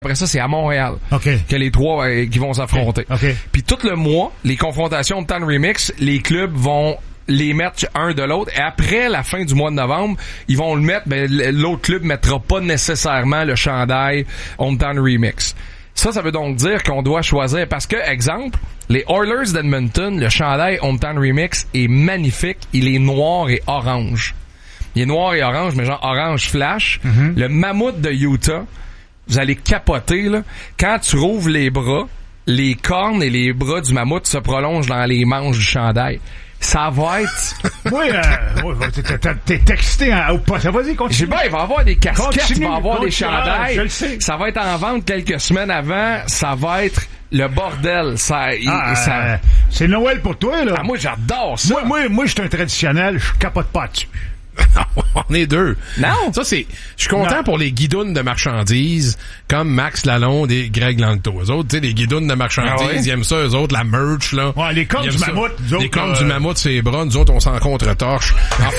Après ça, c'est à Montréal que les trois qui vont s'affronter. Okay. Puis tout le mois, les confrontations Hometown Remix, les clubs vont les mettre un de l'autre. Et après la fin du mois de novembre, ils vont le mettre, ben, l'autre club mettra pas nécessairement le chandail Hometown Remix. Ça veut donc dire qu'on doit choisir. Parce que, exemple, les Oilers d'Edmonton, le chandail Hometown Remix est magnifique. Il est noir et orange. Il est noir et orange, mais genre orange flash. Mm-hmm. Le Mammouth de Utah, vous allez capoter, là. Quand tu rouvres les bras, les cornes et les bras du mammouth se prolongent dans les manches du chandail. Ça va être... Oui, t'es excité au pas. Ça va-y, continue. J'ai bien, il va y avoir des casquettes, il va y avoir continue, des chandails. je le sais. Ça va être en vente quelques semaines avant. Ça va être le bordel. C'est Noël pour toi, là. Ah, moi, j'adore ça. Moi, je suis un traditionnel, je capote pas dessus. On est deux. Non. Ça, je suis content pour les guidounes de marchandises, comme Max Lalonde et Greg Langto. Eux autres, tu sais, les guidounes de marchandises, ils aiment ça, eux autres, la merch, là. Ouais, les cornes du mammouth, nous autres. Les cornes du mammouth, c'est les bras, nous autres, on s'en contre-torche. En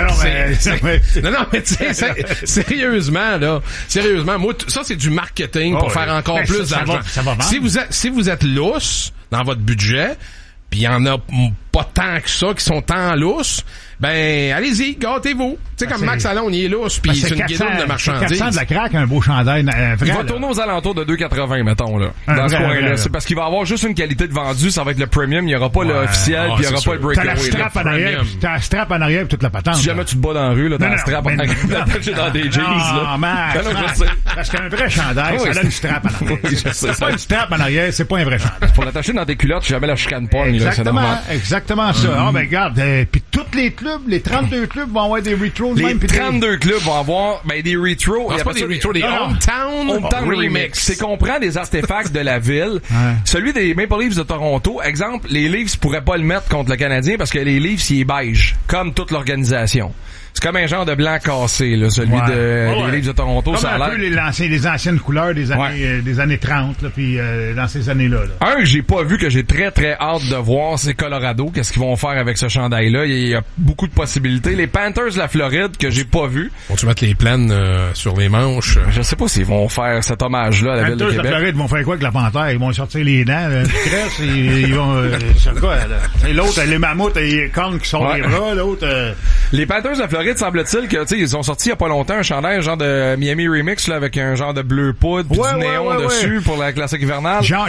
fait, non, mais tu sais, sérieusement, moi, ça, c'est du marketing pour faire encore plus d'argent. Ça va vendre. Si vous êtes lousse dans votre budget, pis il y en a pas tant que ça qui sont tant lousses, ben, allez-y, gâtez-vous. Tu sais, comme Max Lalonde, il est lousse, pis c'est une guidoune de marchandises. 400 de la craque, un beau chandail, vrai. Il va tourner aux alentours de 2,80, mettons, là. Dans ce coin-là. C'est parce qu'il va avoir juste une qualité de vendu, ça va être le premium, il n'y aura pas l'officiel, puis il n'y aura pas le breakaway. T'as la strap en arrière, en arrière, toute la patente. Si jamais tu te bats dans la rue, là, t'as la strap en arrière, t'as dans des jeans, là. Non, Max. Parce qu'un vrai chandail, ça a une strap en arrière. C'est pas une strap en arrière, c'est pas un vrai chandail. Pour l'attacher dans tes culottes, jamais la chicane pogne, là, c'est normal. Exactement ça. Ah, ben, regarde, puis tous les clubs, les 32 clubs vont avoir des retros de même. Les 32 clubs vont avoir des retros. C'est pas des retros, des Hometown Remix. C'est qu'on prend des artefacts de la ville. Celui des Maple Leafs de Toronto, exemple, les Leafs pourraient pas le mettre contre le Canadien parce que les Leafs, il est beige, comme toute l'organisation. C'est comme un genre de blanc cassé, là, celui des Leafs de Toronto. Comme ça a un l'air. peu les anciennes couleurs des années 30, là, puis dans ces années-là. Là. Un que j'ai pas vu, que j'ai très très hâte de voir, c'est Colorado. Qu'est-ce qu'ils vont faire avec ce chandail-là? Il y a beaucoup de possibilités. Les Panthers de la Floride, que j'ai pas vu. Vont-tu mettre les plaines sur les manches? Je sais pas s'ils vont faire cet hommage-là à la ville de Québec. Les Panthers de la Floride vont faire quoi avec la panthère? Ils vont sortir les dents, ils vont... c'est quoi, là? Et l'autre, les mammouths et les cornes qui sont les bras, l'autre... Les Panthers de la Floride, semble-t-il que, tu sais, ils ont sorti il y a pas longtemps un chandail, genre de Miami Remix, là, avec un genre de bleu poudre pis du néon dessus pour la classique hivernale. Genre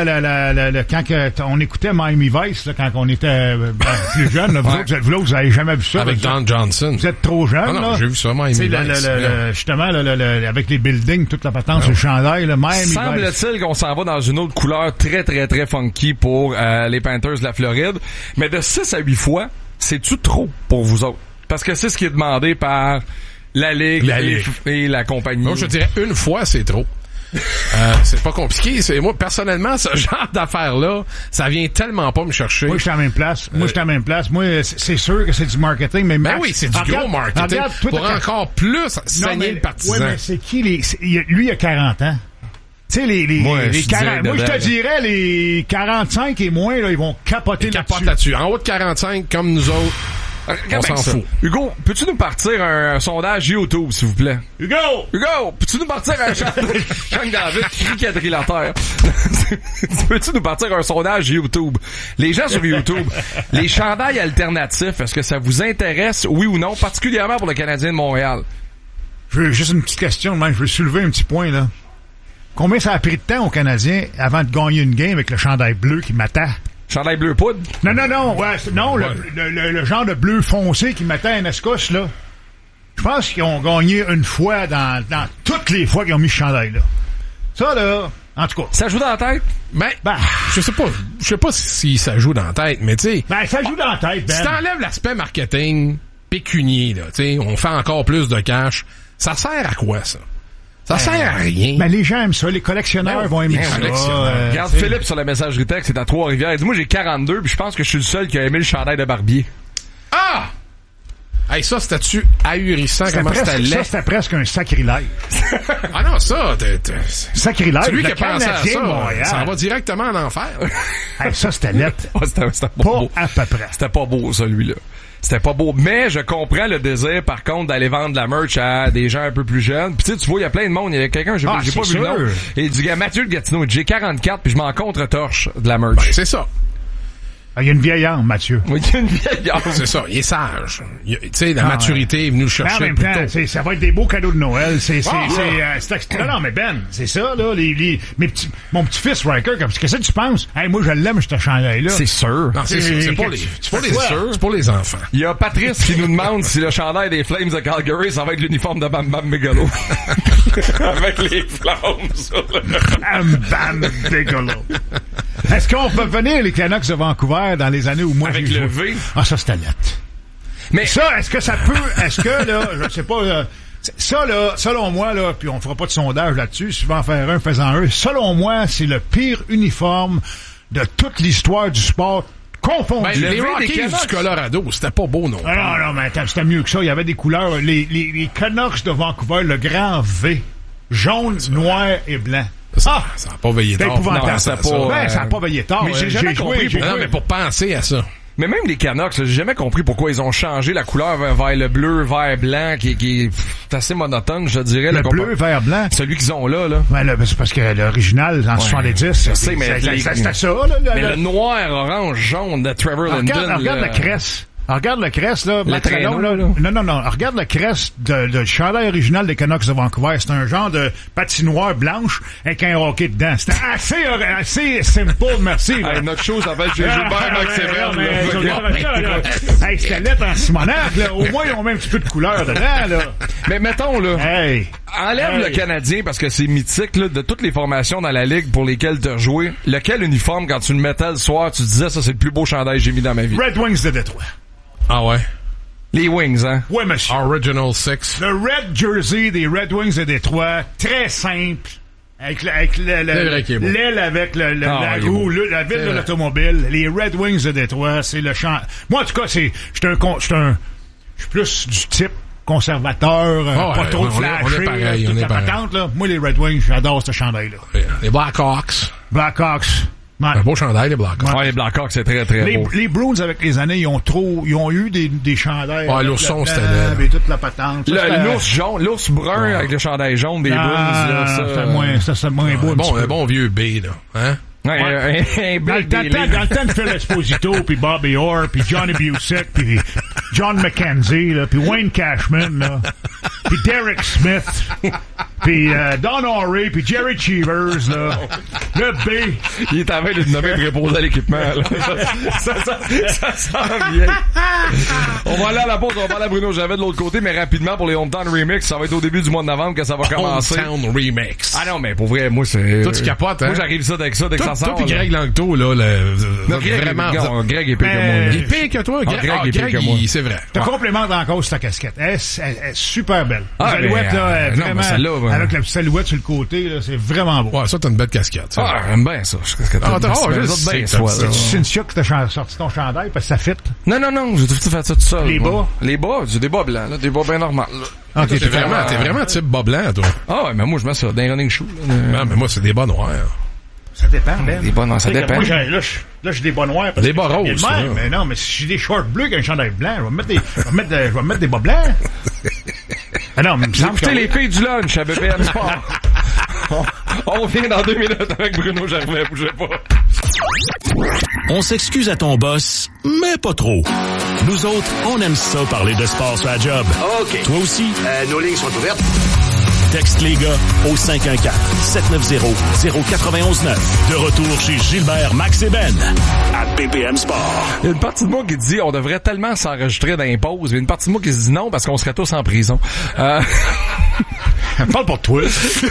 quand on écoutait Miami Vice, là, quand on était plus jeune, là, vous avez jamais vu ça. Avec Don Johnson. Vous êtes trop jeune, non, là. j'ai vu ça, Miami Vice. Justement, avec les buildings, toute la patente sur le chandail, là, Miami Vice. Semble-t-il qu'on s'en va dans une autre couleur très, très, très funky pour les Panthers de la Floride. Mais de 6 à 8 fois, c'est-tu trop pour vous autres? Parce que c'est ce qui est demandé par la Ligue et la compagnie. Moi, je dirais une fois, c'est trop. C'est pas compliqué. Moi, personnellement, ce genre d'affaires-là, ça vient tellement pas me chercher. Moi, je suis à la même place. Moi, c'est sûr que c'est du marketing, mais oui, c'est du gros marketing. Pour encore plus saigner le partisan. Oui, mais c'est qui lui, il a 40 ans. Tu sais, les 40, moi, je te dirais, les 45 et moins, là, ils vont capoter là-dessus. En haut de 45, comme nous autres, on s'en fout. Hugo, peux-tu nous partir un sondage YouTube, s'il vous plaît? Hugo, peux-tu nous partir un Jean David qui quadrille la terre? Peux-tu nous partir un sondage YouTube? Les gens sur YouTube, les chandails alternatifs, est-ce que ça vous intéresse, oui ou non, particulièrement pour le Canadien de Montréal? Juste une petite question, je veux soulever un petit point, là. Combien ça a pris de temps aux Canadiens avant de gagner une game avec le chandail bleu qui m'attend? Chandail bleu poudre? Non, le genre de bleu foncé qui m'attend à Escosse, là. Je pense qu'ils ont gagné une fois dans toutes les fois qu'ils ont mis ce chandail-là. Ça, là, en tout cas. Ça joue dans la tête? Ben, je sais pas si ça joue dans la tête, mais tu sais. Ça joue dans la tête, Ben. Si t'enlèves l'aspect marketing pécunier, là, tu sais, on fait encore plus de cash, ça sert à quoi, ça? Ça sert à rien. Les gens aiment ça. Les collectionneurs vont aimer ça. Regarde Philippe sur la messagerie texte, c'est à Trois-Rivières. Il dit, moi, j'ai 42, puis je pense que je suis le seul qui a aimé le chandail de Barbier. Ah! Hey, ça, c'était-tu ahurissant? Comment c'était laid? Ça, c'était presque un sacrilège. Ah non, ça, sacrilège. C'est lui qui a pensé à ça. Montréal. Ça va directement en enfer. Hey, ça, c'était laid. C'était pas beau. À peu près. C'était pas beau, celui-là. C'était pas beau. Mais je comprends le désir, par contre, d'aller vendre de la merch à des gens un peu plus jeunes. Puis tu vois, il y a plein de monde. Il y a quelqu'un, j'ai pas vu le nom. Et il dit, Mathieu de Gatineau, j'ai 44 puis je m'en contre-torche de la merch. Ben, c'est ça. Il y a une vieille âme, Mathieu. Oui, il y a une vieille âme. C'est ça, il est sage. Tu sais, la maturité est venue le chercher. En même temps, ça va être des beaux cadeaux de Noël. Non, mais Ben, c'est ça, là. Mon petit-fils, Riker, qu'est-ce que tu penses? Hey, moi, je l'aime, ce chandail-là. C'est sûr. Non, c'est pour les enfants. Il y a Patrice qui nous demande si le chandail des Flames de Calgary, ça va être l'uniforme de Bam Bam Bigelow. Avec les flammes sur le... Bam Bam Bigelow. Est-ce qu'on peut venir les Canucks de Vancouver dans les années où moi avec j'ai le joué? V? Ah, ça, c'était net. Mais ça, est-ce que ça peut... Est-ce que, là, je sais pas... ça, là, selon moi, là, puis on fera pas de sondage là-dessus, si tu veux en faire un, fais-en un. Selon moi, c'est le pire uniforme de toute l'histoire du sport confondu. Ben, les Rockies du Colorado, c'était pas beau, non? Non, mais attends, c'était mieux que ça. Il y avait des couleurs. Les Canucks de Vancouver, le grand V, jaune, noir et blanc. Ça n'a pas veillé tard. Ça n'a pas veillé tard. Mais j'ai jamais compris. Non, mais pour penser à ça. Mais même les Canucks, j'ai jamais compris pourquoi ils ont changé la couleur vers le bleu, vert, blanc, qui est assez monotone, je dirais. Le bleu, vert, blanc? Celui qu'ils ont là. Ouais, c'est parce que l'original, en 70, c'était ça, là. Mais le noir, orange, jaune de Trevor Linden. Regarde la cresse. Regarde le crest, là. Le traîneau, là. Non. Regarde le crest de chandail original des Canucks de Vancouver. C'est un genre de patinoire blanche avec un hockey dedans. C'était assez simple, merci. Hey, notre show s'appelle chez Gilbert Maxéverne. Hey, c'était lettre en Simonac, là. Au moins, ils ont même un petit peu de couleur dedans, là. Mais mettons, là. Hey. Enlève le Canadien parce que c'est mythique, là, de toutes les formations dans la ligue pour lesquelles tu as joué. Lequel uniforme, quand tu le mettais le soir, tu disais, ça, c'est le plus beau chandail que j'ai mis dans ma vie? Red Wings de Détroit. Ah ouais? Les Wings, hein? Ouais, monsieur. Original Six. Le Red Jersey des Red Wings de Détroit, très simple. Avec l'aile avec la roue, la ville de l'automobile. Les Red Wings de Détroit, c'est le champ. Moi, en tout cas, je suis plus du type conservateur, pas trop flashé. On est pareil, on est pareil. Patente, là. Moi, les Red Wings, j'adore ce chandail-là. Les Blackhawks. Ouais. Un beau chandail, les Blackhawks. Ouais, les Blackhawks, c'est très, très beau. Les Bruins, avec les années, ils ont eu des chandails. Ouais, l'ourson, c'était là. Et toute la patente. L'ours jaune, l'ours brun avec le chandail jaune des Bruins, là, c'est moins beau. Un bon vieux B, là. Hein? Ouais, un dans le temps de Phil Esposito, puis Bobby Orr, puis Johnny Busick, puis John McKenzie, là, puis Wayne Cashman, là, puis Derek Smith, puis Don Horry, puis Jerry Cheevers, là, le B. Il est en train de nous nommer de reposer à l'équipement, là. Ça sent bien. On va aller à la pause, on va parler à Bruno Gervais de l'autre côté, mais rapidement pour les Hometown Remix, ça va être au début du mois de novembre que ça va commencer. Hometown Remix. Ah non, mais pour vrai, moi, c'est... Toi, tu capotes, hein? Moi, j'arrive ça dès que ça sort. Toi pis Greg Langto, là, vraiment... Greg est pire que moi. Il est pire que toi. Greg est pire que moi. C'est vrai. Te complémente encore sur ta casquette. Elle est super belle. Ah, la silhouette, là, non, vraiment, avec la petite silhouette sur le côté, là, c'est vraiment beau. Ouais, ça, t'as une belle casquette. Ah, j'aime bien ça. C'est Cynthia que t'as sorti ton chandail parce que ça fit. Non, j'ai tout fait ça tout seul. Les bas? J'ai des bas blancs, là, des bas bien normaux. Ah, t'es vraiment type bas blanc, toi. Ah ouais, mais moi, je mets ça dans les running shoes. Non, mais moi, c'est des bas noirs. Ça dépend, Ben. Des bas noirs, ça dépend. Moi, là, j'ai des bas noirs. Des bas roses. Mais non, mais si j'ai des shorts bleus avec un chandail blanc, je vais mettre des bas blancs. Ah non, mais écoutez les filles du lunch à BPM Sport. On revient dans 2 minutes avec Bruno Gervais, bougez pas. On s'excuse à ton boss, mais pas trop. Nous autres, on aime ça parler de sport sur la job. OK. Toi aussi? Nos lignes sont ouvertes. Texte les gars au 514-790-0989. De retour chez Gilbert, Max et Ben à BPM Sport. Il y a une partie de moi qui dit on devrait tellement s'enregistrer dans les pauses, mais une partie de moi qui se dit non parce qu'on serait tous en prison. Parle pour toi.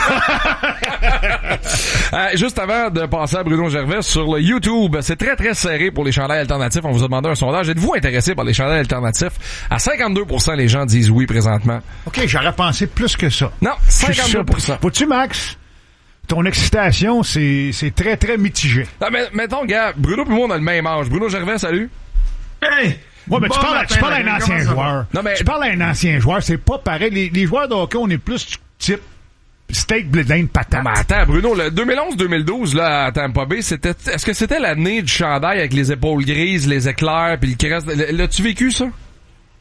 Juste avant de passer à Bruno Gervais sur le YouTube, c'est très très serré pour les chandails alternatifs. On vous a demandé un sondage. Êtes-vous intéressé par les chandails alternatifs? À 52%, les gens disent oui présentement. OK, j'aurais pensé plus que ça. Non, 52%. Vois-tu, Max? Ton excitation, c'est très très mitigé. Non, mais mettons, gars, Bruno et moi on a le même âge. Bruno Gervais, salut. Hey! Ouais, mais tu parles à un ancien joueur. Non, mais tu parles à un ancien joueur, c'est pas pareil. Les joueurs de hockey, on est plus du type steak, blé d'Inde, patate. Non, mais attends, Bruno, le 2011-2012, là, à Tampa Bay, est-ce que c'était l'année du chandail avec les épaules grises, les éclairs, puis le crest? L'as-tu vécu, ça?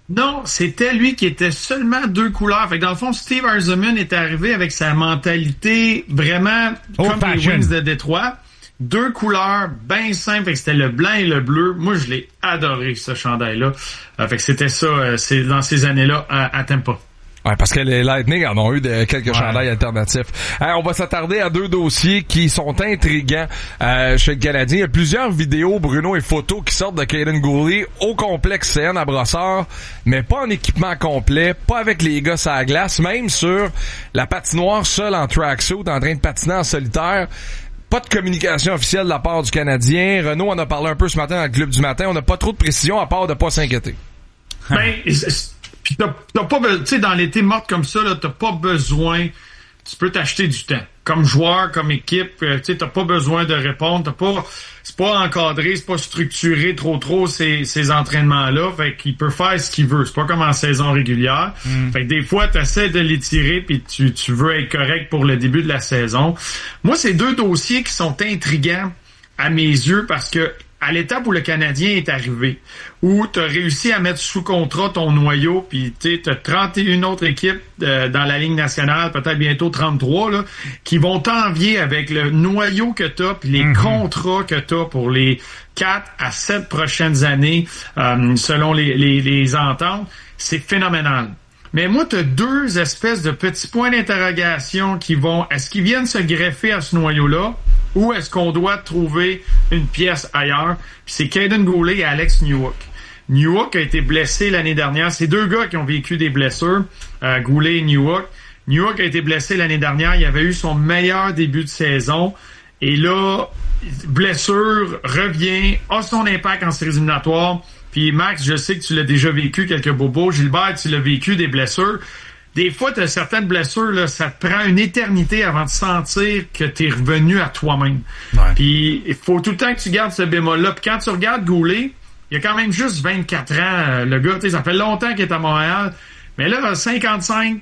Non, c'était lui qui était seulement 2 couleurs. Fait que dans le fond, Steve Yzerman est arrivé avec sa mentalité vraiment comme les Wings de Détroit. 2 couleurs, bien simples. Fait que c'était le blanc et le bleu. Moi, je l'ai adoré, ce chandail-là. Fait que c'était ça, c'est dans ces années-là à Tampa. Ouais, parce que les Lightning en ont eu quelques chandails alternatifs. On va s'attarder à 2 dossiers qui sont intriguants chez le Canadien. Il y a plusieurs vidéos, Bruno, et photos qui sortent de Kaiden Guhle au complexe CN à Brossard, mais pas en équipement complet, pas avec les gars sur la glace, même sur la patinoire seul en tracksuit, en train de patiner en solitaire. Pas de communication officielle de la part du Canadien. Renaud en a parlé un peu ce matin dans le club du matin. On n'a pas trop de précision à part de pas s'inquiéter. Ben, puis t'as pas besoin, tu sais, dans l'été morte comme ça, là, t'as pas besoin, tu peux t'acheter du temps. Comme joueur, comme équipe, tu sais, t'as pas besoin de répondre, c'est pas encadré, c'est pas structuré trop ces entraînements-là, fait qu'il peut faire ce qu'il veut. C'est pas comme en saison régulière. Fait que des fois, t'essaies de l'étirer puis tu veux être correct pour le début de la saison. Moi, c'est 2 dossiers qui sont intriguants à mes yeux parce que à l'étape où le Canadien est arrivé, où tu as réussi à mettre sous contrat ton noyau, puis tu as 31 autres équipes dans la Ligue nationale, peut-être bientôt 33, là, qui vont t'envier avec le noyau que tu as, puis les contrats que tu as pour les 4 à 7 prochaines années, selon les ententes. C'est phénoménal. Mais moi, tu as 2 espèces de petits points d'interrogation est-ce qu'ils viennent se greffer à ce noyau-là? Ou est-ce qu'on doit trouver une pièce ailleurs? Puis c'est Kaiden Guhle et Alex Newhook. Newhook a été blessé l'année dernière. C'est 2 gars qui ont vécu des blessures, Guhle et Newhook. Newhook a été blessé l'année dernière. Il avait eu son meilleur début de saison. Et là, blessure, revient, a son impact en séries éliminatoires. Puis Max, je sais que tu l'as déjà vécu, quelques bobos. Gilbert, tu l'as vécu, des blessures. Des fois, tu as certaines blessures, là, ça te prend une éternité avant de sentir que tu es revenu à toi-même. Ouais. Puis il faut tout le temps que tu gardes ce bémol-là. Puis quand tu regardes Guhle, il a quand même juste 24 ans, le gars. Ça fait longtemps qu'il est à Montréal. Mais là, 55,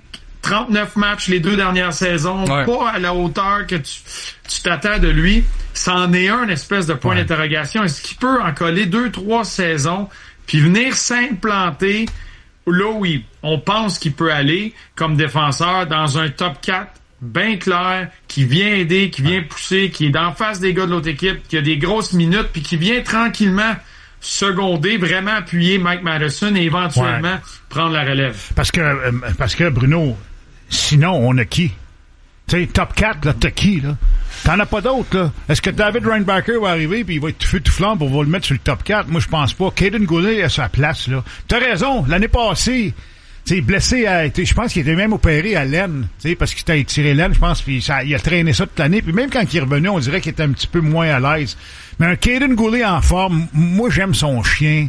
39 matchs les 2 dernières saisons, pas à la hauteur que tu t'attends de lui. C'en est un espèce de point d'interrogation. Est-ce qu'il peut en coller 2-3 saisons puis venir s'implanter là où on pense qu'il peut aller comme défenseur dans un top 4 bien clair, qui vient aider, qui vient pousser, qui est d'en face des gars de l'autre équipe, qui a des grosses minutes, puis qui vient tranquillement seconder, vraiment appuyer Mike Matheson et éventuellement prendre la relève. Parce que Bruno, sinon, on a qui? Tu sais, top 4, là, t'as qui, là? T'en as pas d'autres, là. Est-ce que David Reinbacher va arriver puis il va être tout feu tout flambe pour le mettre sur le top 4? Moi, je pense pas. Kaiden Guhle a sa place, là. T'as raison. L'année passée, tu sais, blessé je pense qu'il était même opéré à l'aine, tu sais, parce qu'il t'a étiré l'aine, je pense, puis il a traîné ça toute l'année. Puis même quand il est revenu, on dirait qu'il était un petit peu moins à l'aise. Mais un Kaiden Guhle en forme, moi, j'aime son chien.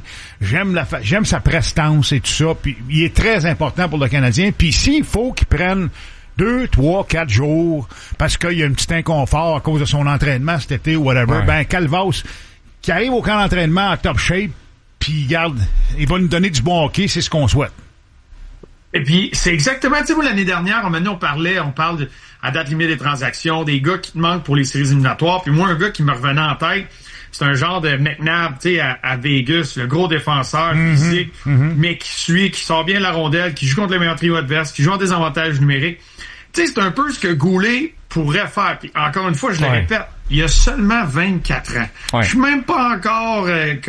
J'aime sa prestance et tout ça. Puis il est très important pour le Canadien. Puis s'il faut qu'il prenne 2, 3, 4 jours, parce qu'il y a un petit inconfort à cause de son entraînement cet été ou whatever, ben Calvas, qui arrive au camp d'entraînement en top shape, puis garde, il va nous donner du bon hockey, c'est ce qu'on souhaite. Et puis, c'est exactement, tu sais, vous, l'année dernière, on parle à date limite des transactions, des gars qui te manquent pour les séries éliminatoires, puis moi, un gars qui me revenait en tête, c'est un genre de McNabb, tu sais, à Vegas, le gros défenseur physique, mais qui sort bien la rondelle, qui joue contre les meilleurs trios adverses, qui joue en désavantage numérique. Tu sais, c'est un peu ce que Guhle pourrait faire. Puis encore une fois, je le répète, il a seulement 24 ans. Ouais. J'ai même pas encore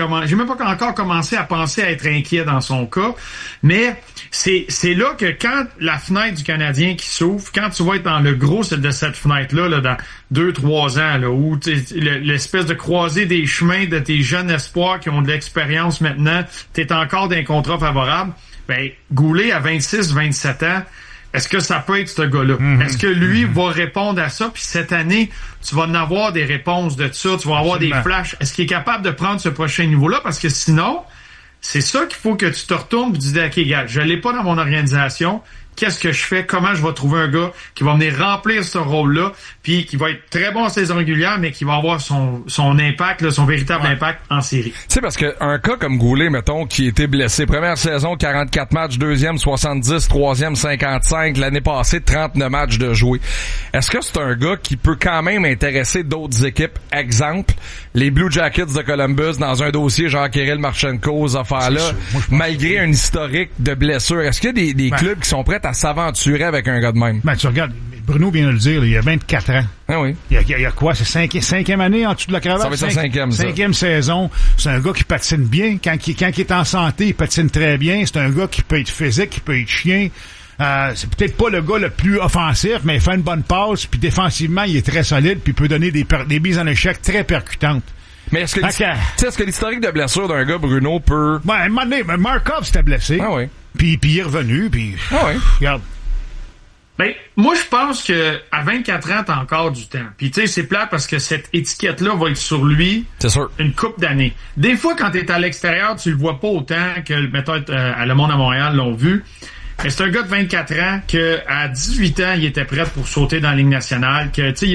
commencé à penser à être inquiet dans son cas. Mais c'est là que quand la fenêtre du Canadien qui s'ouvre, quand tu vas être dans le gros de cette fenêtre-là, là, dans 2-3 ans, là, où l'espèce de croisée des chemins de tes jeunes espoirs qui ont de l'expérience maintenant, t'es encore d'un contrat favorable, ben, Guhle à 26-27 ans, est-ce que ça peut être ce gars-là? Est-ce que lui va répondre à ça? Puis cette année, tu vas en avoir des réponses de ça, tu vas avoir des flashs. Est-ce qu'il est capable de prendre ce prochain niveau-là? Parce que sinon, c'est ça qu'il faut que tu te retournes et tu dis, OK, gars, je l'ai pas dans mon organisation, qu'est-ce que je fais, comment je vais trouver un gars qui va venir remplir ce rôle-là, puis qui va être très bon en saison régulière, mais qui va avoir son impact, là, son véritable impact en série. Tu sais, parce que un cas comme Goulet, mettons, qui était blessé, première saison, 44 matchs, deuxième, 70, troisième, 55, l'année passée, 39 matchs de jouer. Est-ce que c'est un gars qui peut quand même intéresser d'autres équipes? Exemple, les Blue Jackets de Columbus dans un dossier genre Kirill Marchenko, ces affaires-là, malgré un historique de blessures. Est-ce qu'il y a des clubs qui sont prêts à s'aventurer avec un gars de même? Ben, tu regardes, Bruno vient de le dire, là, il y a 24 ans. Ah oui. Il y a quoi? C'est cinquième année en dessous de la cravate? Ça va être sa cinquième saison. C'est un gars qui patine bien. Quand il est en santé, il patine très bien. C'est un gars qui peut être physique, qui peut être chien. C'est peut-être pas le gars le plus offensif, mais il fait une bonne passe, puis défensivement, il est très solide, puis il peut donner des mises en échec très percutantes. Mais est-ce que l'historique de blessure d'un gars, Bruno, peut... Ouais, à un moment donné, Markov s'était blessé. Ah oui. Puis il est revenu, puis... Ah oui. Regarde. Ben, moi, je pense que à 24 ans, t'as encore du temps. Puis, tu sais, c'est plat parce que cette étiquette-là va être sur lui c'est sûr. Une couple d'années. Des fois, quand t'es à l'extérieur, tu le vois pas autant que, mettons, à Le Monde à Montréal l'ont vu. Mais c'est un gars de 24 ans que à 18 ans, il était prêt pour sauter dans la Ligue nationale, que tu sais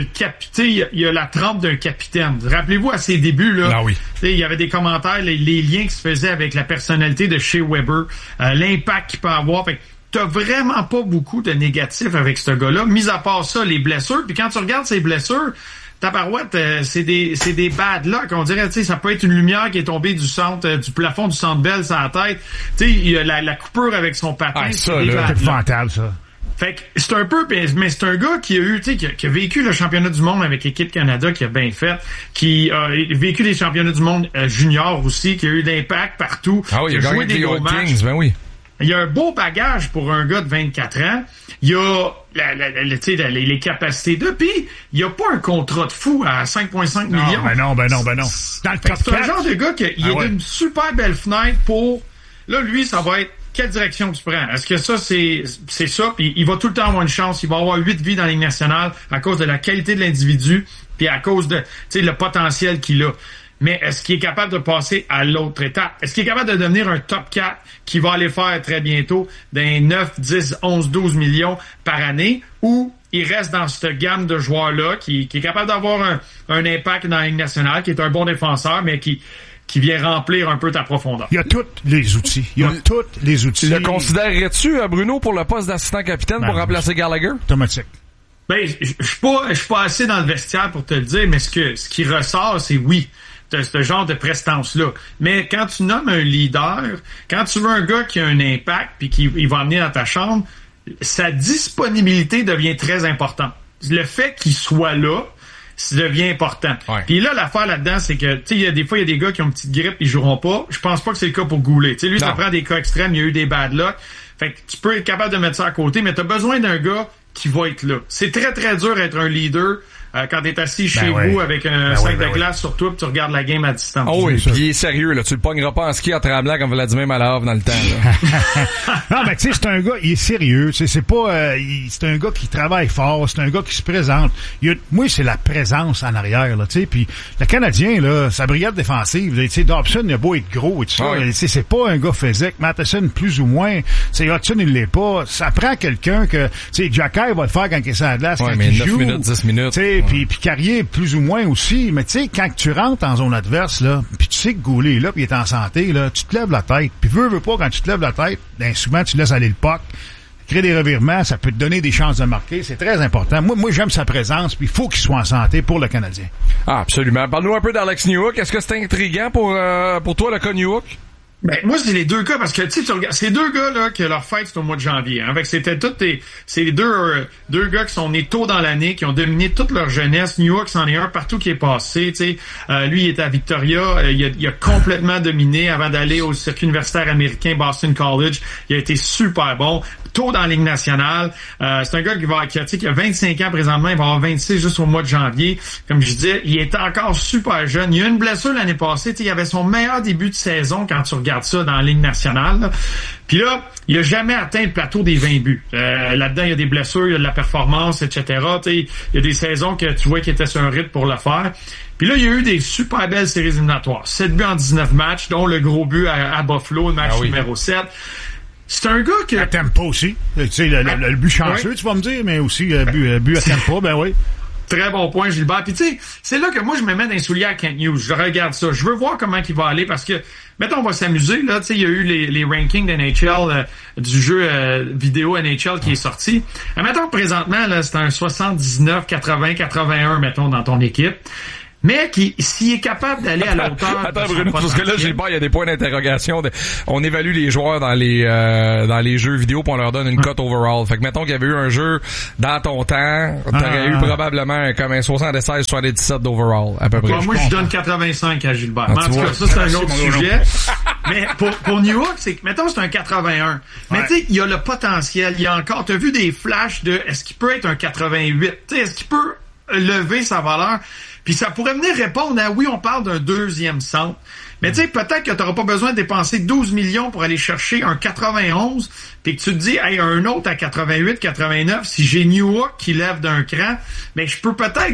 il y a la trempe d'un capitaine. Rappelez-vous à ses débuts là, ah oui. Il y avait des commentaires, les liens qui se faisaient avec la personnalité de Shea Weber, l'impact qu'il peut avoir. Fait que t'as vraiment pas beaucoup de négatifs avec ce gars-là, mis à part ça les blessures. Puis quand tu regardes ses blessures, tabarouette, c'est des bad luck. On dirait, tu sais, ça peut être une lumière qui est tombée du plafond du Centre Bell sur la tête. Tu sais, il y a la coupure avec son patin. Ah, ça, là, c'est épouvantable, ça. Fait que c'est un peu, mais c'est un gars qui a eu, tu sais, qui a vécu le championnat du monde avec l'équipe Canada, qui a bien fait, qui a vécu les championnats du monde junior aussi, qui a eu d'impact partout. Ah oui, il a joué des gros matchs. Ben oui. Il y a un beau bagage pour un gars de 24 ans. Il y a les capacités de, puis il y a pas un contrat de fou à 5,5 millions. Ben non. Dans le top 4. C'est un genre de gars qui est d'une super belle fenêtre pour... Là, lui, ça va être quelle direction tu prends? Est-ce que ça, c'est ça? Puis il va tout le temps avoir une chance. Il va avoir 8 vies dans la Ligue nationale à cause de la qualité de l'individu, puis à cause de le potentiel qu'il a. Mais est-ce qu'il est capable de passer à l'autre étape? Est-ce qu'il est capable de devenir un top 4 qui va aller faire très bientôt des 9, 10, 11, 12 millions par année, ou il reste dans cette gamme de joueurs-là qui est capable d'avoir un impact dans la Ligue nationale, qui est un bon défenseur, mais qui vient remplir un peu ta profondeur? Il y a tous les outils. Le considérerais-tu, Bruno, pour le poste d'assistant capitaine pour remplacer Gallagher? Automatique. Ben, je suis pas assez dans le vestiaire pour te le dire, mais ce qui ressort, c'est oui. Ce genre de prestance-là. Mais quand tu nommes un leader, quand tu veux un gars qui a un impact puis qui va venir dans ta chambre, sa disponibilité devient très importante. Le fait qu'il soit là, ça devient important. Ouais. Puis là, l'affaire là-dedans, c'est que, tu sais, des fois, il y a des gars qui ont une petite grippe, ils joueront pas. Je pense pas que c'est le cas pour Goulet. Tu sais, lui, ça prend des cas extrêmes, il y a eu des bad luck. Fait que tu peux être capable de mettre ça à côté, mais t'as besoin d'un gars qui va être là. C'est très, très dur d'être un leader quand t'es assis chez vous avec un sac de glace sur toi pis tu regardes la game à distance. Oh oui, pis il est sérieux, là. Tu le pogneras pas en ski en tremblant comme Vladimir Malov dans le temps, là. Non, mais tu sais, c'est un gars, il est sérieux. C'est pas, c'est un gars qui travaille fort, c'est un gars qui se présente. Moi, c'est la présence en arrière, là, tu sais. Puis le Canadien, là, sa brigade défensive, tu sais, Dobson, il a beau être gros et tout ça. Tu sais, c'est pas un gars physique. Matheson, plus ou moins. C'est Hudson, il l'est pas. Ça prend quelqu'un que, tu sais, Jacky va le faire quand il est sur la glace, quand mais il 9 joue. minutes, 10 minutes. Puis Carrier, plus ou moins aussi. Mais tu sais, quand tu rentres en zone adverse, là, puis tu sais que Goulet est là, puis il est en santé, là, tu te lèves la tête. Puis veux pas, quand tu te lèves la tête, ben souvent tu laisses aller le puck. Créer des revirements, ça peut te donner des chances de marquer. C'est très important. Moi j'aime sa présence, puis il faut qu'il soit en santé pour le Canadien. Ah, absolument. Parle-nous un peu d'Alex Newhook. Est-ce que c'est intriguant pour toi, le cas Newhook? Ben, moi, c'est les deux gars, parce que, tu sais, tu regardes, ces deux gars-là, que leur fête, c'est au mois de janvier, hein. Fait que c'était c'est les deux gars qui sont nés tôt dans l'année, qui ont dominé toute leur jeunesse. Newhook, c'en est un partout qui est passé, tu sais. Lui, il était à Victoria, il a complètement dominé avant d'aller au circuit universitaire américain, Boston College. Il a été super bon. Tôt dans la Ligue nationale. C'est un gars qui a 25 ans présentement, il va avoir 26 juste au mois de janvier. Comme je disais, il est encore super jeune. Il a eu une blessure l'année passée, tu sais, il avait son meilleur début de saison quand tu regardes ça dans la Ligue nationale, là. Puis là, il a jamais atteint le plateau des 20 buts. Là-dedans, il y a des blessures, il y a de la performance, etc. Tu sais, il y a des saisons que tu vois qu'il était sur un rythme pour le faire. Puis là, il y a eu des super belles séries éliminatoires. 7 buts en 19 matchs, dont le gros but à Buffalo, le match numéro 7. c'est un gars que... À tempo aussi. Tu sais, le but chanceux, tu vas me dire, mais aussi le but à tempo, ben oui. Très bon point, Gilbert. Puis tu sais, c'est là que moi, je me mets dans les souliers à Kent Hughes. Je regarde ça. Je veux voir comment il va aller parce que, mettons, on va s'amuser. Là, tu sais, il y a eu les rankings d'NHL, du jeu vidéo NHL qui est sorti. Mettons, présentement, là, c'est un 79, 80, 81, mettons, dans ton équipe. Mais s'il est capable d'aller à la hauteur... Attends, Bruno, parce que là, Gilbert, il y a des points d'interrogation. On évalue les joueurs dans les jeux vidéo puis on leur donne une cote overall. Fait que mettons qu'il y avait eu un jeu dans ton temps, t'aurais eu probablement comme un 76, 77 d'overall, à peu près. Moi, je donne 85 à Gilbert. En tout cas, ça, c'est un autre sujet. Mais pour New York, c'est que, mettons, c'est un 81. Mais tu sais, il y a le potentiel. Il y a encore... T'as vu des flashs de est-ce qu'il peut être un 88? Tu sais, est-ce qu'il peut lever sa valeur? Puis ça pourrait venir répondre à oui, on parle d'un deuxième centre. Mais tu sais, peut-être que tu n'auras pas besoin de dépenser 12 millions pour aller chercher un 91, puis que tu te dis, hey, un autre à 88, 89, si j'ai New York qui lève d'un cran, mais je peux peut-être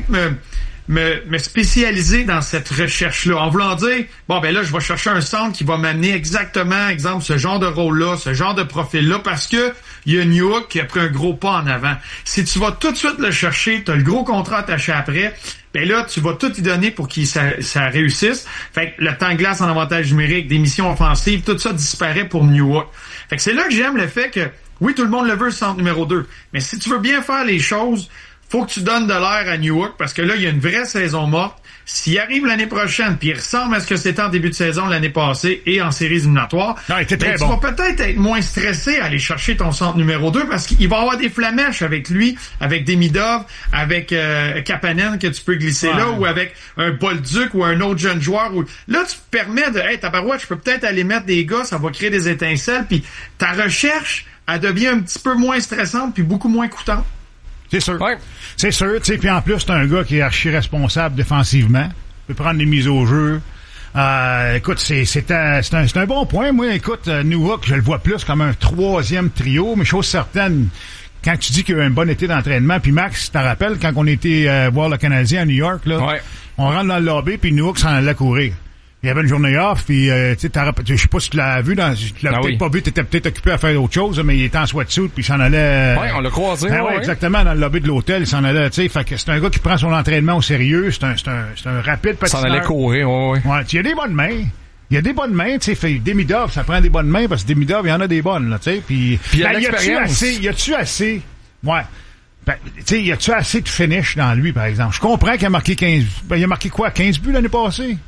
me spécialiser dans cette recherche-là. En voulant dire, bon, ben là, je vais chercher un centre qui va m'amener exactement, exemple, ce genre de rôle-là, ce genre de profil-là, parce que il y a New York qui a pris un gros pas en avant. Si tu vas tout de suite le chercher, tu as le gros contrat attaché après, ben là, tu vas tout y donner pour que ça réussisse. Fait que le temps de glace en avantage numérique, des missions offensives, tout ça disparaît pour New York. Fait que c'est là que j'aime le fait que, oui, tout le monde le veut, le centre numéro 2. Mais si tu veux bien faire les choses, faut que tu donnes de l'air à New York parce que là, il y a une vraie saison morte. S'il arrive l'année prochaine, puis il ressemble à ce que c'était en début de saison l'année passée et en séries éliminatoires, ben, tu vas peut-être être moins stressé à aller chercher ton centre numéro 2 parce qu'il va y avoir des flamèches avec lui, avec Demidov, avec Kapanen que tu peux glisser là, ou avec un Bolduc ou un autre jeune joueur. Là, tu te permets de, hey, tabarouette, je peux peut-être aller mettre des gars, ça va créer des étincelles, puis ta recherche, elle devient un petit peu moins stressante puis beaucoup moins coûtante. C'est sûr. Ouais. C'est sûr, tu sais, puis en plus, c'est un gars qui est archi responsable défensivement. Il peut prendre des mises au jeu. Écoute, c'est un bon point. Moi, écoute, New York, je le vois plus comme un troisième trio, mais chose certaine, quand tu dis qu'il y a eu un bon été d'entraînement, puis Max, tu te rappelles, quand on était voir le Canadien à New York, là, on rentre dans le lobby, puis New York s'en allait courir. Il y avait une journée off, puis tu sais, je sais pas si tu l'as vu, tu l'as peut-être pas vu, t'étais peut-être occupé à faire autre chose, mais il était en sweatsuit, puis il s'en allait... Oui, on l'a croisé. Exactement, dans le lobby de l'hôtel, il s'en allait, tu sais, fait que c'est un gars qui prend son entraînement au sérieux, c'est un rapide patineur. Il s'en allait courir, ouais. Il y a des bonnes mains. Il y a des bonnes mains, tu sais, Demidov, ça prend des bonnes mains, parce que Demidov, il y en a des bonnes, là, tu sais, puis... il y a l'expérience. Y a-tu assez... Ouais. Ben, tu sais, y a-tu assez de finish dans lui, par exemple? Je comprends qu'il a marqué 15... Ben, il a marqué quoi, 15 buts l'année passée?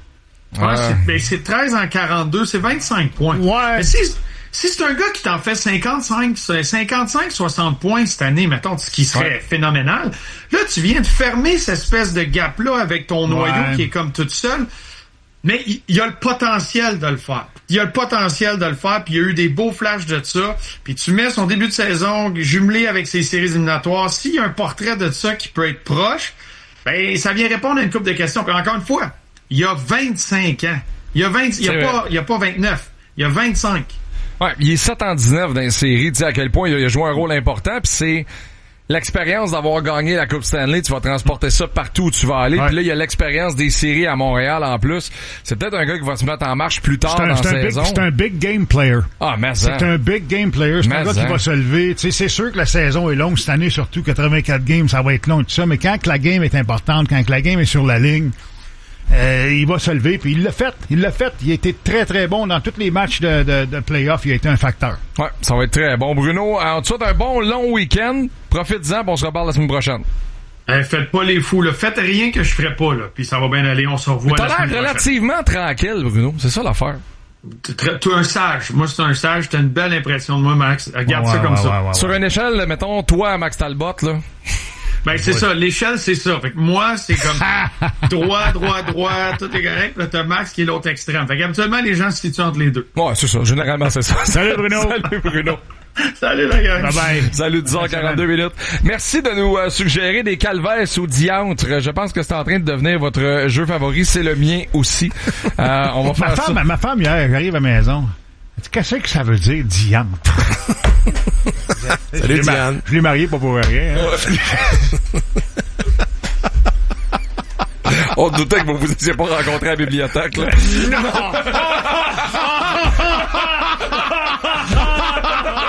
C'est 13 en 42, c'est 25 points. Ouais. Mais si c'est un gars qui t'en fait 55-60 points cette année, mettons, ce qui serait phénoménal, là, tu viens de fermer cette espèce de gap-là avec ton noyau qui est comme tout seul. Mais il y a le potentiel de le faire. Il y a le potentiel de le faire, puis il y a eu des beaux flashs de ça. Puis tu mets son début de saison jumelé avec ses séries éliminatoires. S'il y a un portrait de ça qui peut être proche, ben ça vient répondre à une couple de questions. Puis encore une fois, il y a 25 ans. Il y a pas 29. Il y a 25. Ouais, il est 7-19 dans les séries. Tu sais à quel point il a joué un rôle important. Puis c'est l'expérience d'avoir gagné la Coupe Stanley. Tu vas transporter ça partout où tu vas aller. Puis là, il y a l'expérience des séries à Montréal en plus. C'est peut-être un gars qui va se mettre en marche plus tard dans la saison. C'est un big game player. Ah, mais c'est un big game player. C'est un gars qui va se lever. Tu sais, c'est sûr que la saison est longue cette année, surtout 84 games, ça va être long et tout ça. Mais quand la game est importante, quand la game est sur la ligne, il va se lever, puis il l'a fait. Il a été très, très bon dans tous les matchs de play-off. Il a été un facteur. Ouais, ça va être très bon. Bruno, en tout cas, un bon long week-end. Profite-en, puis on se reparle la semaine prochaine. Faites pas les fous, là. Faites rien que je ferai pas, là. Puis ça va bien aller. On se revoit la semaine prochaine. T'as l'air relativement tranquille, Bruno. C'est ça l'affaire. T'es un sage. Moi, c'est un sage. T'as une belle impression de moi, Max. Regarde ça comme ça. Sur une échelle, mettons, toi, Max Talbot, là... Ben, c'est ça. L'échelle, c'est ça. Fait que moi, c'est comme droit, tout est correct. Là, t'as Max qui est l'autre extrême. Fait qu'habituellement, les gens se situent entre les deux. Ouais, c'est ça. Généralement, c'est ça. Salut, Bruno. Salut, Bruno. Salut, la gang. Bye bye. Salut, 10h42 minutes. Merci de nous suggérer des calvaires ou diantres. Je pense que c'est en train de devenir votre jeu favori. C'est le mien aussi. On va faire ça. Ma femme, hier, j'arrive à la maison. Qu'est-ce que ça veut dire, diantre? Salut, Diane. Je l'ai marié pas pour rien. Hein? On doutait que vous vous étiez pas rencontrés à la bibliothèque, là. Non!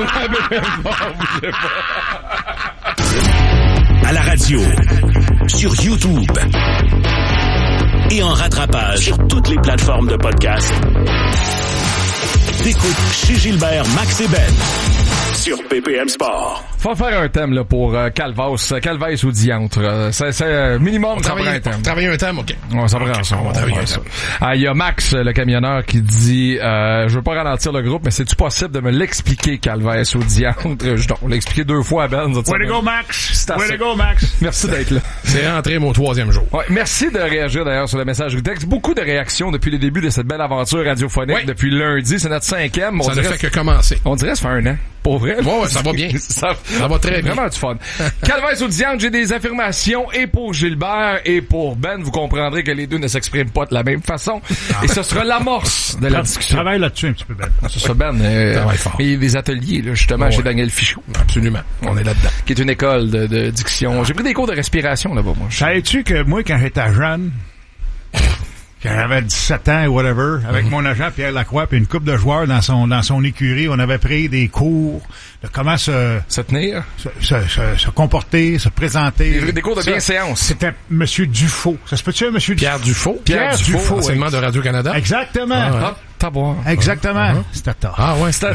À la radio, sur YouTube et en rattrapage sur toutes les plateformes de podcast. D'écoute chez Gilbert, Max et Ben sur PPM Sport. Faut faire un thème là pour Calvaise ou Diantre. C'est minimum, ça prend un thème. Travailler un thème, OK. Ouais, ça prend ça. On va travailler ça. Il y a Max, le camionneur, qui dit je veux pas ralentir le groupe, mais c'est-tu possible de me l'expliquer, Calvaise ou Diantre? On l'a expliqué 2 fois à Ben. Way to go, Max! Way to go, Max! Merci d'être là. C'est rentré mon 3e jour. Ouais, merci de réagir d'ailleurs sur le message du texte. Beaucoup de réactions depuis le début de cette belle aventure radiophonique. Depuis lundi. C'est notre 5e. Ça ne fait que commencer. On dirait que ça fait 1 an. Pour vrai? Ouais, ça va bien. ça va très bien. Vraiment du fun. Calvaise ou Diantre, j'ai des affirmations et pour Gilbert et pour Ben. Vous comprendrez que les deux ne s'expriment pas de la même façon. Et ce sera l'amorce de la discussion. Travaille là-dessus un petit peu, Ben. C'est ça, Ben. Il y a des ateliers, là, justement, chez Daniel Fichot. Absolument. On est là-dedans. Qui est une école de diction. J'ai pris des cours de respiration là-bas, moi. Savais-tu que moi, quand j'étais jeune, quand j'avais 17 ans ou whatever, avec mon agent Pierre Lacroix puis une couple de joueurs dans son écurie, on avait pris des cours de comment se tenir, se comporter, se présenter. Des cours de bienséance. C'était Monsieur Dufault. Ça se peut-tu, Monsieur Pierre Dufault? Pierre Dufault. Enseignement de Radio-Canada. Exactement. Exactement. C'était tard. Ah ouais, c'était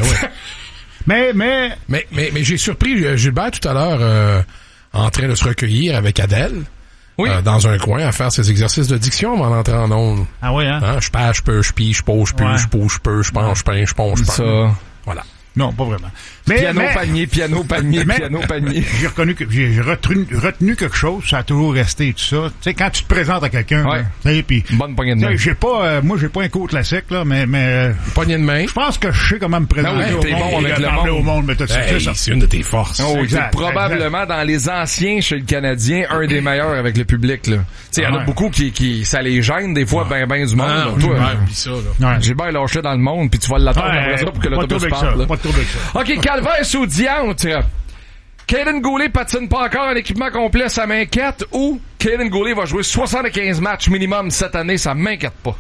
Mais j'ai surpris Gilbert tout à l'heure en train de se recueillir avec Adèle. Oui. Dans un coin à faire ses exercices de diction avant d'entrer en ondes. Ah oui, hein? Je pêche, je peux, je pille, je pose, je pue, je pousse, je peux, je pense, je peins, je ponge, je ça. Voilà. Non, pas vraiment. Piano, panier, piano, panier. J'ai retenu quelque chose, ça a toujours resté tout ça. Tu sais, quand tu te présentes à quelqu'un, puis bonne poignée de main. Moi, j'ai pas un cours classique, là, mais poignée de main. Je pense que je sais comment me présenter au monde, mais c'est une de tes forces. Oh, c'est probablement dans les anciens chez le Canadien, un des meilleurs avec le public, là. Tu sais, il y en a beaucoup qui ça les gêne, des fois, ben du monde. Toi, Gilbert lâché dans le monde, puis tu vas l'attendre après ça pour que l'autobus parte, là. OK, Calvaise ou Diantre? Caden Goulet patine pas encore un équipement complet, ça m'inquiète, ou Caden Goulet va jouer 75 matchs minimum cette année, ça m'inquiète pas?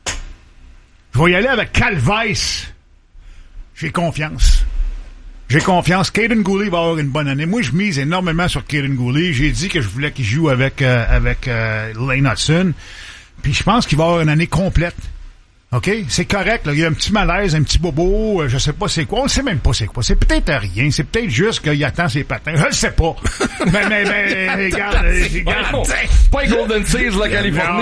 Je vais y aller avec Calvaise. J'ai confiance. Caden Goulet va avoir une bonne année. Moi, je mise énormément sur Caden Goulet. J'ai dit que je voulais qu'il joue avec Lane Hudson. Puis je pense qu'il va avoir une année complète. OK? C'est correct, là. Il y a un petit malaise, un petit bobo, je sais pas c'est quoi. On ne sait même pas c'est quoi. C'est peut-être rien. C'est peut-être juste qu'il attend ses patins. Je le sais pas. mais regarde. Pas les Golden Seas, la Californie.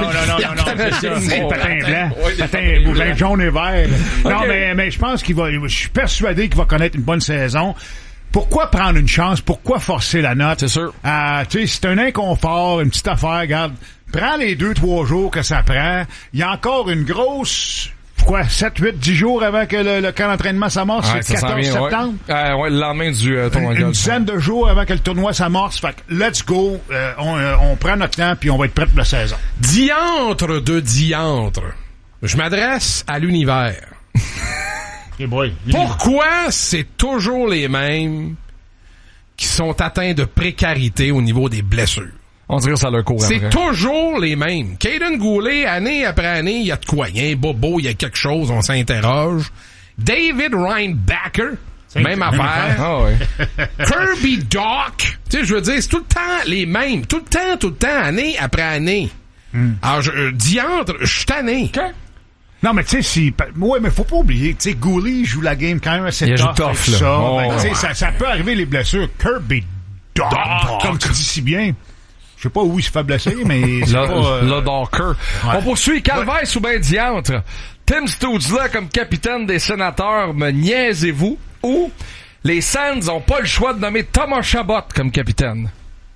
Non. C'est patins blancs. Patins jaunes et verts. Non, mais je pense je suis persuadé qu'il va connaître une bonne saison. Pourquoi prendre une chance? Pourquoi forcer la note? C'est sûr. Tu sais, c'est un inconfort, une petite affaire, regarde. Prends les 2-3 jours que ça prend. Il y a encore une grosse, 7, 8, 10 jours avant que le camp d'entraînement s'amorce. C'est le 14 septembre. Le lendemain du tournoi. Une dizaine de jours avant que le tournoi s'amorce. Fait que, let's go. On prend notre temps puis on va être prêt pour la saison. Diantre de diantre. Je m'adresse à l'univers. Hey boy. Pourquoi c'est toujours les mêmes qui sont atteints de précarité au niveau des blessures? On dirait que ça leur court après. C'est toujours les mêmes. Caden Goulet, année après année, il y a de quoi. Il y a un bobo, il y a quelque chose, on s'interroge. David Reinbacker, même affaire. Ah ouais. Kirby Doc. Tu sais, je veux dire, c'est tout le temps les mêmes. Tout le temps, année après année. Alors, diantre, je suis tanné. Okay. Non, mais tu sais, mais faut pas oublier, tu sais, Goulet joue la game quand même assez tough, là. Ça peut arriver les blessures. Kirby Doc, comme tu dis si bien. Je sais pas où il se fait blesser, mais c'est le Docker. Ouais. On poursuit. Calvaise ou ben diantre? Tim Stoodzla comme capitaine des Sénateurs, me niaisez-vous? Ou les Sands ont pas le choix de nommer Thomas Chabot comme capitaine?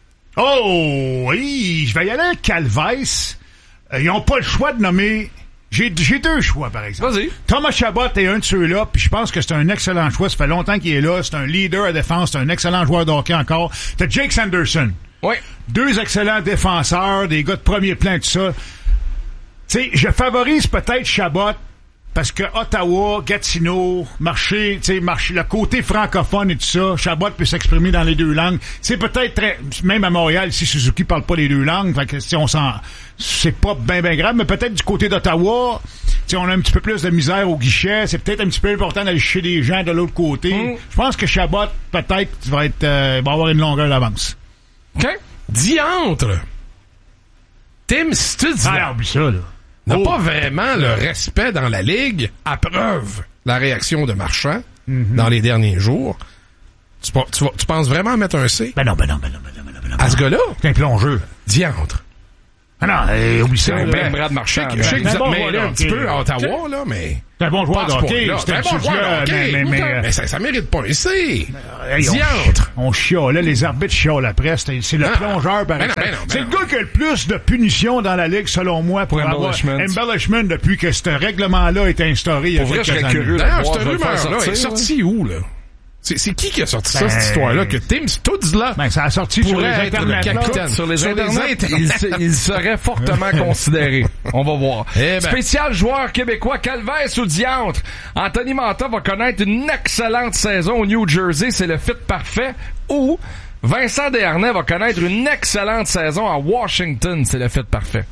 Oh, oui, je vais y aller avec Calvaise. Ils ont pas le choix de nommer... J'ai 2 choix, par exemple. Vas-y. Thomas Chabot est un de ceux-là, puis je pense que c'est un excellent choix. Ça fait longtemps qu'il est là. C'est un leader à défense. C'est un excellent joueur de hockey encore. T'as Jake Sanderson. Oui. 2 excellents défenseurs, des gars de premier plan, tout ça. Tu sais, je favorise peut-être Chabot parce que Ottawa, Gatineau, le côté francophone et tout ça, Chabot peut s'exprimer dans les 2 langues. C'est peut-être même à Montréal, si Suzuki parle pas les 2 langues, fait que si c'est pas bien grave, mais peut-être du côté d'Ottawa, tu on a un petit peu plus de misère au guichet. C'est peut-être un petit peu important d'aller chercher des gens de l'autre côté. Je pense que Chabot, peut-être, va avoir une longueur d'avance. OK. Diantre! Tim Stutzla Oublie ça, là. n'a pas vraiment le respect dans la Ligue, à preuve la réaction de Marchand dans les derniers jours. Tu penses vraiment mettre un C? Ben non. À ce gars-là? C'est un plongeur. Diantre. Ah non, oublie ça. C'est un là. Brad Marchand. Je sais que vous êtes bon mêlé joueur un de petit hockey, peu à Ottawa, là, mais... C'est un bon joueur de hockey. C'est un bon joueur de hockey. Mais ça mérite pas un C. Hey, Diantre. on chialait, les arbitres chialent après. C'est le plongeur, par exemple. C'est le gars qui a le plus de punitions dans la Ligue, selon moi, pour avoir embellishment depuis que ce règlement-là est instauré il y a quelques années. D'ailleurs, cette rumeur-là est sortie où, là? C'est qui a sorti ça, cette histoire-là, que Tim Stutzla ça a sorti sur les être le internets. capitaine? Sur les internets, il serait fortement considéré. On va voir. Spécial joueur québécois, Calvès ou Diantre. Anthony Mantha va connaître une excellente saison au New Jersey, c'est le fit parfait. Ou Vincent Desharnais va connaître une excellente saison à Washington, c'est le fit parfait.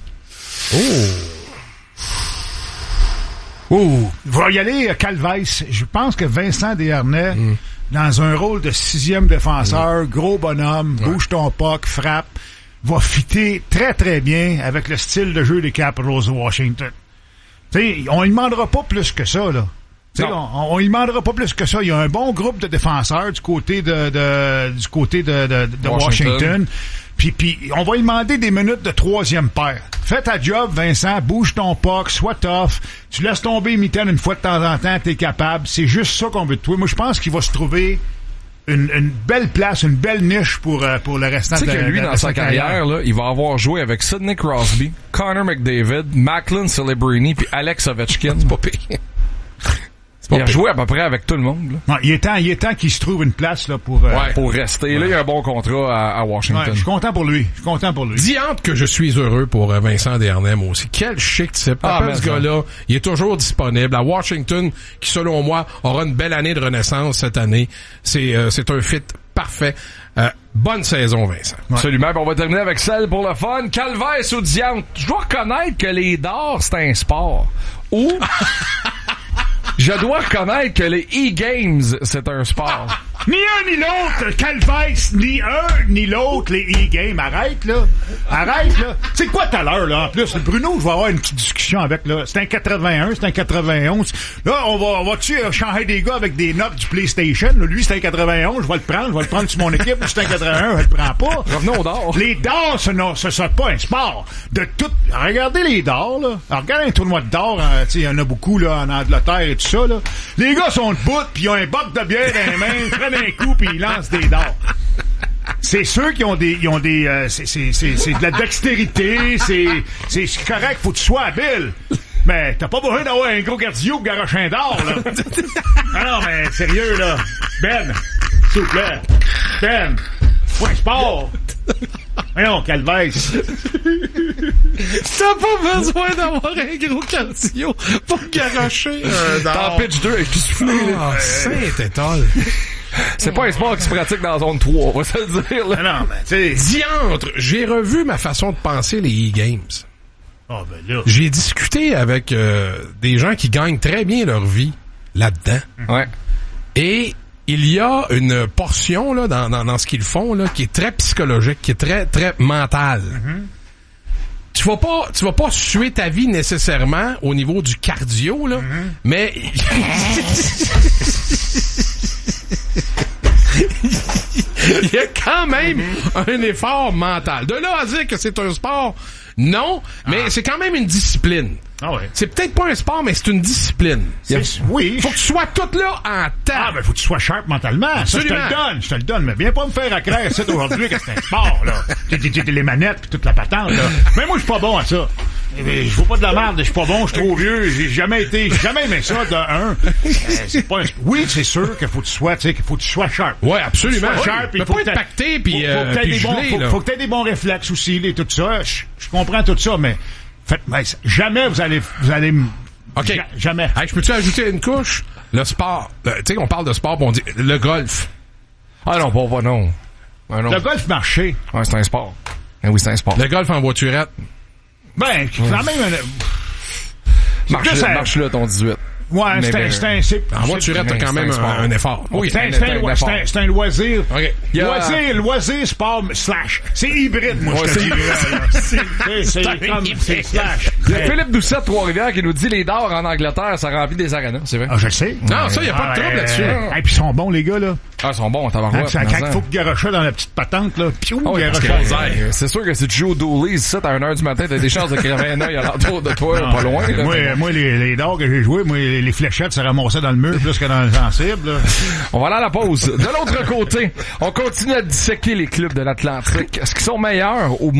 Il va y aller Calvès. Je pense que Vincent Desharnais, dans un rôle de 6e défenseur, gros bonhomme, bouge ton puck, frappe, va fitter très très bien avec le style de jeu des Capitals de Washington. T'sais, on lui demandera pas plus que ça, là. On lui demandera pas plus que ça. Il y a un bon groupe de défenseurs du côté de Washington. Puis on va lui demander des minutes de 3e paire. Fais ta job, Vincent, bouge ton puck, sois tough. Tu laisses tomber mitaine une fois de temps en temps, t'es capable. C'est juste ça qu'on veut de toi. Moi, je pense qu'il va se trouver une belle place, une belle niche pour le restant de sa carrière. Tu sais que lui, dans sa carrière, là, il va avoir joué avec Sidney Crosby, Connor McDavid, Macklin Celebrini puis Alex Ovechkin. C'est pas pire. Il a joué à peu près avec tout le monde. Là. Non, il est temps qu'il se trouve une place là pour rester. Là, il y a un bon contrat à Washington. Je suis content pour lui. Diantre que je suis heureux pour Vincent Desharnais, moi aussi. Quel chic type. Ce gars-là, il est toujours disponible. À Washington, qui selon moi aura une belle année de renaissance cette année. C'est un fit parfait. Bonne saison, Vincent. Ouais. Absolument. On va terminer avec celle pour le fun. Calvès ou Diantre. Je dois reconnaître que les dards, c'est un sport. Ou... Je dois reconnaître que les e-games, c'est un sport. Ni un ni l'autre, Calvès, ni un ni l'autre, les e-games. Arrête, là. C'est quoi tout à l'heure, là, en plus? Bruno, je vais avoir une petite discussion avec, là. C'est un 81, c'est un 91. Là, on va-tu changer des gars avec des notes du PlayStation? Là, lui, c'est un 91, je vais le prendre sur mon équipe. C'est un 81, je le prends pas. Revenons aux dards. Les dards, ce sera pas un sport. Regardez les dards, là. Alors, regardez un tournoi de dards, il y en a beaucoup, là, en Angleterre et tout ça, là. Les gars sont debout, pis ils ont un boc de bière dans les mains, prennent un coup, pis ils lancent des dards. C'est ceux qui ont c'est de la dextérité, c'est correct, faut que tu sois habile. Mais t'as pas besoin d'avoir un gros cardio pour garocher un dard, là. Non, mais sérieux, là. Ben, s'il vous plaît. Ben, point sport. Voyons, Calvès. T'as pas besoin d'avoir un gros cardio pour garocher un dard. T'en pitch 2 avec tout soufflé. Saint-Étoile. C'est pas un sport qui se pratique dans la zone 3, on va se le dire, là. Non, mais tu sais. Diantre, j'ai revu ma façon de penser les e-games. Oh, ben là. J'ai discuté avec des gens qui gagnent très bien leur vie là-dedans. Ouais. Et il y a une portion là dans ce qu'ils font là qui est très psychologique, qui est très très mentale. Tu vas pas suer ta vie nécessairement au niveau du cardio là, mais il y a quand même un effort mental. De là à dire que c'est un sport, non, mais c'est quand même une discipline. Ah ouais. C'est peut-être pas un sport, mais c'est une discipline. Oui. Faut que tu sois tout là en temps. Ah, ben, faut que tu sois sharp mentalement. Absolument. Ça, je te le donne. Mais viens pas me faire à clair, c'est aujourd'hui que c'est un sport, là. Les manettes pis toute la patente, là. Mais moi, je suis pas bon à ça. Je fais pas de la merde, je suis pas bon, je suis trop vieux, j'ai jamais aimé ça, de un. C'est pas oui, c'est sûr qu'il faut que tu sois, tu sais, qu'il faut que tu sois sharp. Ouais, absolument. Sharp, mais pas être pacté pis faut que t'aies des bons réflexes aussi, et tout ça. Je comprends tout ça, mais jamais vous allez OK. Jamais. Hey, je peux-tu ajouter une couche? Le sport. Tu sais qu'on parle de sport, pis on dit le golf. Ah non, pas non. Ah, non. Le golf marché. Ouais, c'est un sport. Oui, c'est un sport. Le golf en voiturette. Ben, quand même... Marche là ton 18. Ouais, c'est en voiturette, t'as quand même un effort. Oui, c'est un loisir. OK. Loisir, sport, slash. C'est hybride, moi, je te dirais. C'est comme, c'est slash. Il y a Philippe Doucet de Trois-Rivières qui nous dit les dards en Angleterre, ça remplit des arénas, c'est vrai. Ah, je le sais. Non, ça, y a pas de trouble là-dessus. Et puis ils sont bons, les gars, là. Ah, ils sont bons, tabarouette. Quand il faut que garocher dans la petite patente, là, piou, c'est sûr que si tu joues au Dooley, ça, à 1h du matin, t'as des chances de crever un œil alentour de toi, pas loin. Là, moi, les dards que j'ai joués, moi, les fléchettes se ramassaient dans le mur plus que dans le sensible. Là. On va aller à la pause. De l'autre côté, on continue à disséquer les clubs de l'Atlantique. Est-ce qu'ils sont meilleurs ou